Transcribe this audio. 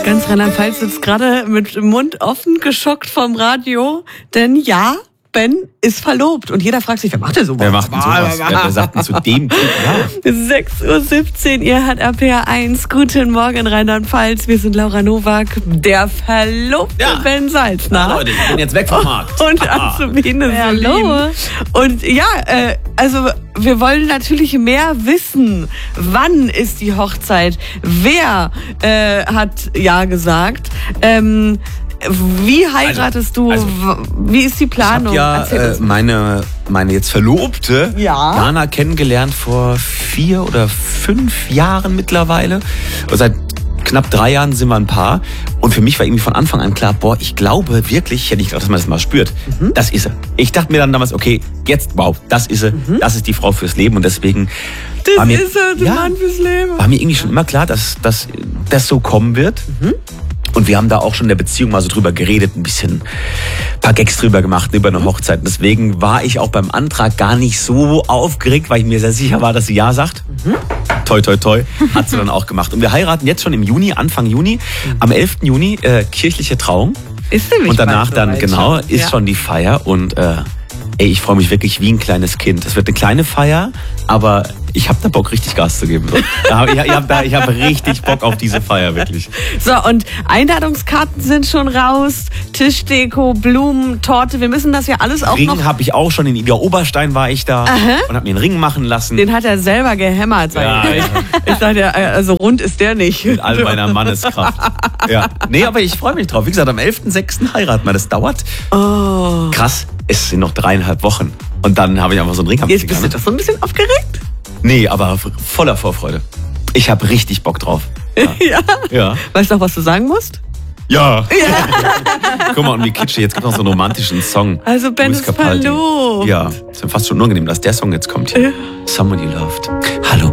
Ganz Rheinland-Pfalz sitzt gerade mit dem Mund offen, geschockt vom Radio, denn ja, Ben ist verlobt. Und jeder fragt sich, wer macht denn sowas? Wer macht denn sowas? Wer sagt denn zu dem Typ ja? 6:17 Uhr, ihr hört RPR 1. Guten Morgen, Rheinland-Pfalz. Wir sind Laura Nowak, der verlobte Ben Salzner. Ja, Leute, ich bin jetzt weg vom Markt. Und Azubine Hallo. Und ja, also wir wollen natürlich mehr wissen. Wann ist die Hochzeit? Wer hat ja gesagt? Wie heiratest du? Wie ist die Planung? Ich habe ja meine jetzt Verlobte, Jana, kennengelernt vor 4 oder 5 Jahren mittlerweile. Und seit knapp 3 Jahren sind wir ein Paar. Und für mich war irgendwie von Anfang an klar, ich glaube wirklich, ich hätte nicht gedacht, dass man das mal spürt. Das ist sie. Ich dachte mir dann damals, okay, jetzt, wow, das ist sie. Das ist die Frau fürs Leben. Und deswegen das ist der Mann fürs Leben. War mir irgendwie schon immer klar, dass das so kommen wird. Und wir haben da auch schon in der Beziehung mal so drüber geredet, ein paar Gags drüber gemacht, über eine Hochzeit. Deswegen war ich auch beim Antrag gar nicht so aufgeregt, weil ich mir sehr sicher war, dass sie ja sagt. Toi, toi, toi. Hat sie dann auch gemacht. Und wir heiraten jetzt schon im Juni, Anfang Juni. Am 11. Juni, kirchliche Trauung. Ist nämlich und danach dann, genau, ist schon die Feier. Und ich freue mich wirklich wie ein kleines Kind. Es wird eine kleine Feier, aber ich habe da Bock, richtig Gas zu geben. Ich hab richtig Bock auf diese Feier, wirklich. So, und Einladungskarten sind schon raus, Tischdeko, Blumen, Torte, wir müssen das ja alles auch noch... Ring habe ich auch schon, in Ida Oberstein war ich da und habe mir einen Ring machen lassen. Den hat er selber gehämmert. Ich dachte, also rund ist der nicht. Mit all meiner Manneskraft. Ja. Nee, aber ich freue mich drauf. Wie gesagt, am 11.06. heiraten wir. Das dauert. Krass, es sind noch 3,5 Wochen. Und dann habe ich einfach so einen Ring. Jetzt bist du doch so ein bisschen aufgeregt? Nee, aber voller Vorfreude. Ich habe richtig Bock drauf. Ja. Weißt du noch, was du sagen musst? Ja. Guck mal, und wie kitschig. Jetzt gibt es noch so einen romantischen Song. Also Ben ist verlobt. Ja, ist mir fast schon unangenehm, dass der Song jetzt kommt. Someone You Loved. Hallo.